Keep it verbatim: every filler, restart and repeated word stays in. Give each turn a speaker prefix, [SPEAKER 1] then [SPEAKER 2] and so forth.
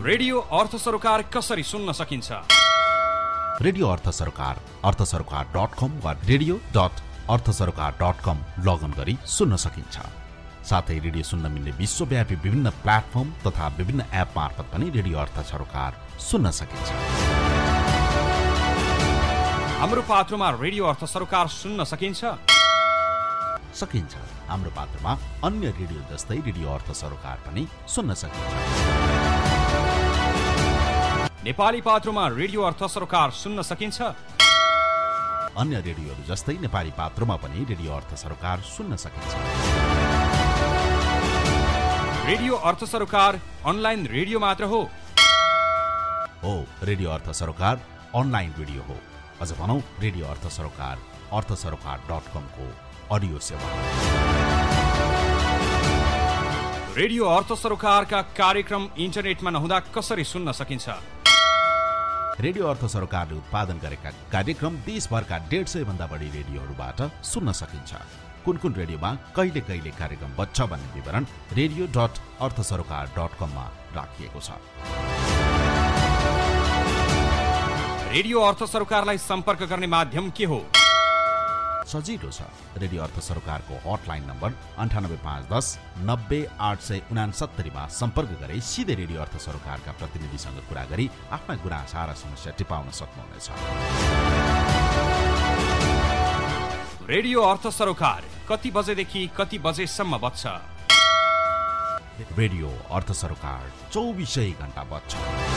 [SPEAKER 1] Radio अर्थ सरोकार कसरी सुन्न सकिन्छ?
[SPEAKER 2] रेडियो अर्थ सरोकार अर्थ सरोकार डट कम वा रेडियो डट अर्थ सरोकार डट कम लगइन गरी सुन्न सकिन्छ। साथै रेडियो सुन्न मिल्ने विश्वव्यापी विभिन्न प्लेटफर्म तथा विभिन्न एप मार्फत पनि रेडियो अर्थ सरोकार सुन्न सकिन्छ।
[SPEAKER 1] हाम्रो पात्रोमा रेडियो अर्थ सरोकार सुन्न सकिन्छ?
[SPEAKER 2] सकिन्छ। हाम्रो पात्रमा अन्य रेडियो जस्तै रेडियो अर्थ सरोकार पनि सुन्न सकिन्छ।
[SPEAKER 1] नेपाली पात्रोमा रेडियो अर्थ सरोकार सुन्न सकिन्छ?
[SPEAKER 2] अन्य रेडियोहरू जस्तै नेपाली पात्रोमा पनि रेडियो अर्थ सरोकार सुन्न सकिन्छ।
[SPEAKER 1] रेडियो अर्थ सरोकार अनलाइन रेडियो मात्र हो?
[SPEAKER 2] हो, रेडियो अर्थ सरोकार अनलाइन रेडियो हो। अझ भनौं रेडियो अर्थ सरोकार अर्थ सरोकार डट कम को अडियो सेवा।
[SPEAKER 1] रेडियो अर्थ सरोकारका कार्यक्रम इन्टरनेटमा नहुँदा कसरी सुन्न सकिन्छ?
[SPEAKER 2] रेडियो अर्थ सरकारले उत्पादन गरेका कार्यक्रम देशभरका डेढ सय भन्दा बढी रेडियोहरूबाट सुन्न सकिन्छ। कुन कुन रेडियोमा कहिले कहिले कार्यक्रम बज्छ भन्ने विवरण रेडियो डट अर्थ सरोकार डट कममा राखिएको छ।
[SPEAKER 1] रेडियो अर्थ सरोकारलाई सम्पर्क गर्ने माध्यम के हो?
[SPEAKER 2] सजिलो छ। रेडियो अर्थ सरोकारको हटलाइन नम्बर अन्ठानब्बे पाँच दस नब्बे आठ सय उनासत्तरीमा सम्पर्क गरी सिधै रेडियो अर्थ सरोकारका प्रतिनिधिसँग कुरा गरी आफ्ना गुनासा र समस्या टिपाउन सक्नुहुनेछ।
[SPEAKER 1] रेडियो अर्थ सरोकार कति बजेदेखि कति बजेसम्म बज्छ?
[SPEAKER 2] रेडियो अर्थ सरोकार चौबिसै घण्टा बज्छ।